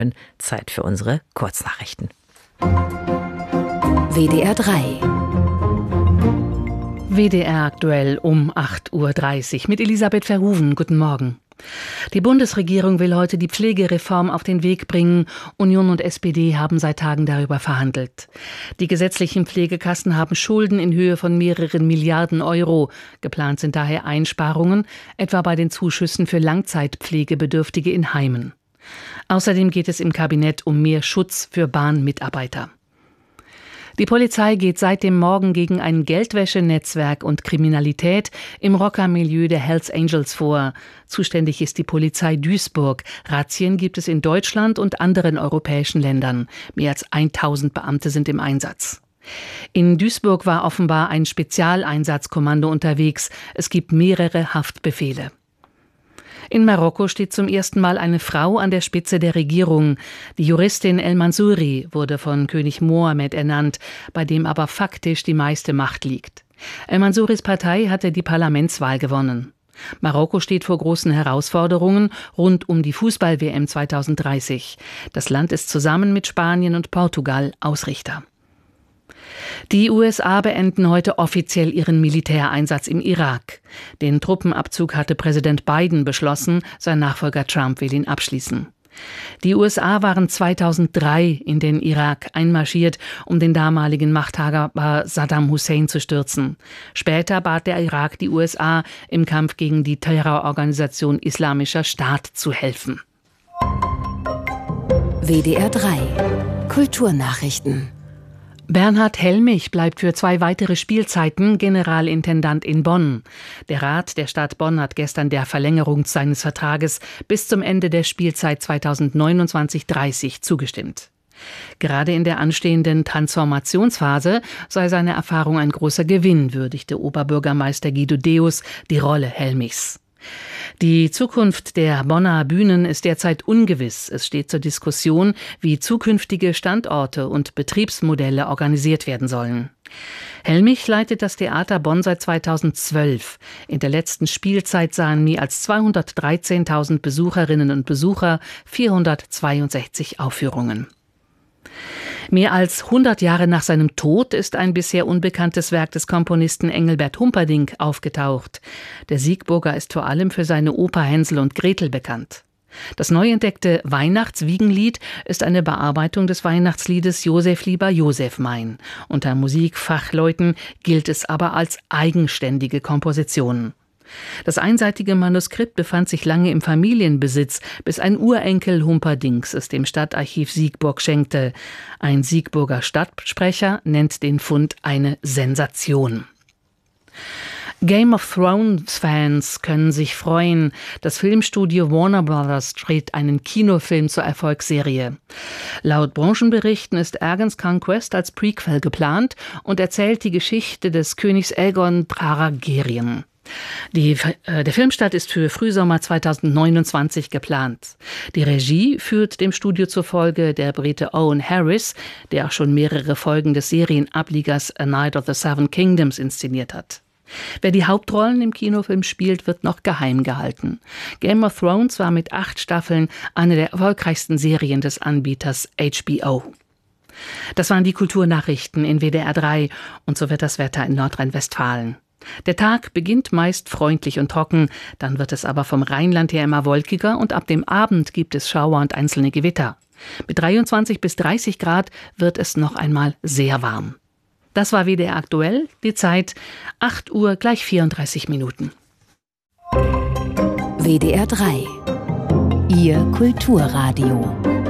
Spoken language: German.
Zeit für unsere Kurznachrichten. WDR 3. WDR aktuell um 8.30 Uhr mit Elisabeth Verhoeven. Guten Morgen. Die Bundesregierung will heute die Pflegereform auf den Weg bringen. Union und SPD haben seit Tagen darüber verhandelt. Die gesetzlichen Pflegekassen haben Schulden in Höhe von mehreren Milliarden Euro. Geplant sind daher Einsparungen, etwa bei den Zuschüssen für Langzeitpflegebedürftige in Heimen. Außerdem geht es im Kabinett um mehr Schutz für Bahnmitarbeiter. Die Polizei geht seit dem Morgen gegen ein Geldwäschenetzwerk und Kriminalität im Rockermilieu der Hells Angels vor. Zuständig ist die Polizei Duisburg. Razzien gibt es in Deutschland und anderen europäischen Ländern. Mehr als 1000 Beamte sind im Einsatz. In Duisburg war offenbar ein Spezialeinsatzkommando unterwegs. Es gibt mehrere Haftbefehle. In Marokko steht zum ersten Mal eine Frau an der Spitze der Regierung. Die Juristin El Mansouri wurde von König Mohammed ernannt, bei dem aber faktisch die meiste Macht liegt. El Mansouris Partei hatte die Parlamentswahl gewonnen. Marokko steht vor großen Herausforderungen rund um die Fußball-WM 2030. Das Land ist zusammen mit Spanien und Portugal Ausrichter. Die USA beenden heute offiziell ihren Militäreinsatz im Irak. Den Truppenabzug hatte Präsident Biden beschlossen, sein Nachfolger Trump will ihn abschließen. Die USA waren 2003 in den Irak einmarschiert, um den damaligen Machthaber Saddam Hussein zu stürzen. Später bat der Irak die USA, im Kampf gegen die Terrororganisation Islamischer Staat zu helfen. WDR 3. Kulturnachrichten. Bernhard Helmich bleibt für 2 weitere Spielzeiten Generalintendant in Bonn. Der Rat der Stadt Bonn hat gestern der Verlängerung seines Vertrages bis zum Ende der Spielzeit 2029/30 zugestimmt. Gerade in der anstehenden Transformationsphase sei seine Erfahrung ein großer Gewinn, würdigte Oberbürgermeister Guido Deus die Rolle Helmichs. Die Zukunft der Bonner Bühnen ist derzeit ungewiss. Es steht zur Diskussion, wie zukünftige Standorte und Betriebsmodelle organisiert werden sollen. Helmich leitet das Theater Bonn seit 2012. In der letzten Spielzeit sahen mehr als 213.000 Besucherinnen und Besucher 462 Aufführungen. Mehr als 100 Jahre nach seinem Tod ist ein bisher unbekanntes Werk des Komponisten Engelbert Humperdinck aufgetaucht. Der Siegburger ist vor allem für seine Oper Hänsel und Gretel bekannt. Das neu entdeckte Weihnachtswiegenlied ist eine Bearbeitung des Weihnachtsliedes Josef lieber Josef mein. Unter Musikfachleuten gilt es aber als eigenständige Komposition. Das einseitige Manuskript befand sich lange im Familienbesitz, bis ein Urenkel Humperdincks es dem Stadtarchiv Siegburg schenkte. Ein Siegburger Stadtsprecher nennt den Fund eine Sensation. Game of Thrones-Fans können sich freuen. Das Filmstudio Warner Brothers dreht einen Kinofilm zur Erfolgsserie. Laut Branchenberichten ist Aegon's Conquest als Prequel geplant und erzählt die Geschichte des Königs Aegon Targaryen. Der Filmstart ist für Frühsommer 2029 geplant. Die Regie führt dem Studio zufolge der Brite Owen Harris, der auch schon mehrere Folgen des Serienablegers A Night of the Seven Kingdoms inszeniert hat. Wer die Hauptrollen im Kinofilm spielt, wird noch geheim gehalten. Game of Thrones war mit 8 Staffeln eine der erfolgreichsten Serien des Anbieters HBO. Das waren die Kulturnachrichten in WDR 3 und so wird das Wetter in Nordrhein-Westfalen. Der Tag beginnt meist freundlich und trocken, dann wird es aber vom Rheinland her immer wolkiger und ab dem Abend gibt es Schauer und einzelne Gewitter. Mit 23 bis 30 Grad wird es noch einmal sehr warm. Das war WDR aktuell, die Zeit 8 Uhr gleich 34 Minuten. WDR 3. Ihr Kulturradio.